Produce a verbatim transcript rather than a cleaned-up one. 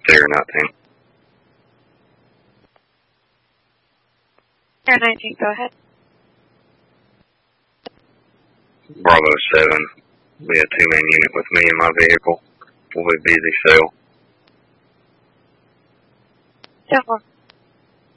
Sierra nineteen. Sierra nineteen, go ahead. Bravo seven. Be a two-man unit with me in my vehicle. We'll be busy, so. ten four.